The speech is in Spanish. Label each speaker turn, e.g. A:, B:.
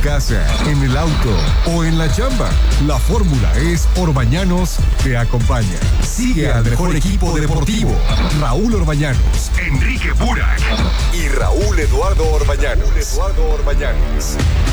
A: casa, en el auto o en la chamba. La fórmula es Orbañanos te acompaña. Sigue al mejor equipo deportivo. Raúl Orbañanos, Enrique Burak y Raúl Eduardo Orbañanos.